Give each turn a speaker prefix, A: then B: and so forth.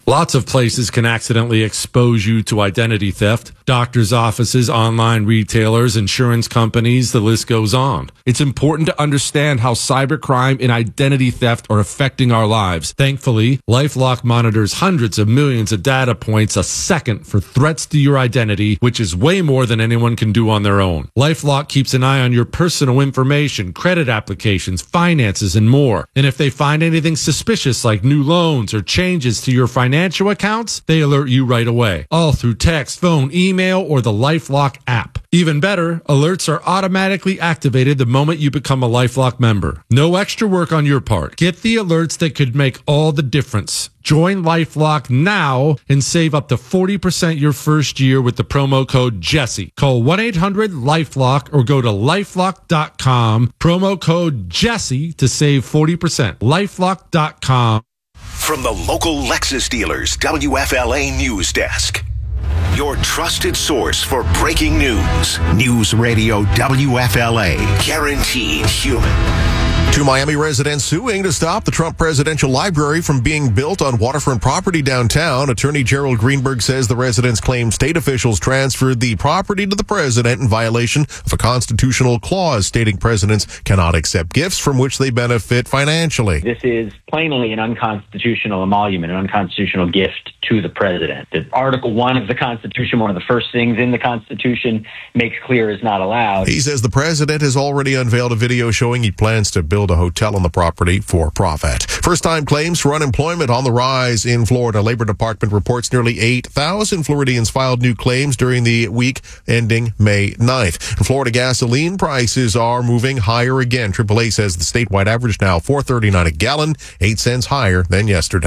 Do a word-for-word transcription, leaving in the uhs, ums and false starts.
A: Lots of places can accidentally expose you to identity theft. Doctors' offices, online retailers, insurance companies, the list goes on. It's important to understand how cybercrime and identity theft are affecting our lives. Thankfully, LifeLock monitors hundreds of millions of data points a second for threats to your identity, which is way more than anyone can do on their own. LifeLock keeps an eye on your personal information, credit applications, finances, and more. And if they find anything suspicious like new loans or changes to your financial accounts, they alert you right away. All through text, phone, email, or the LifeLock app. Even better, alerts are automatically activated the moment you become a LifeLock member. No extra work on your part. Get the alerts that could make all the difference. Join LifeLock now and save up to forty percent your first year with the promo code Jesse. Call one eight hundred LifeLock or go to lifelock dot com. Promo code Jesse to save forty percent. lifelock dot com.
B: From the local Lexus dealers, W F L A News Desk. Your trusted source for breaking news. News Radio W F L A. Guaranteed human.
C: Two Miami residents suing to stop the Trump Presidential Library from being built on waterfront property downtown. Attorney Gerald Greenberg says the residents claim state officials transferred the property to the president in violation of a constitutional clause stating presidents cannot accept gifts from which they benefit financially.
D: This is plainly an unconstitutional emolument, an unconstitutional gift to the president. The Article one of the Constitution, one of the first things in the Constitution, makes clear is not allowed.
C: He says the president has already unveiled a video showing he plans to build a hotel on the property for profit. First-time claims for unemployment on the rise in Florida. Labor Department reports nearly eight thousand Floridians filed new claims during the week ending May ninth. And Florida gasoline prices are moving higher again. triple A says the statewide average now four thirty-nine a gallon, eight cents higher than yesterday.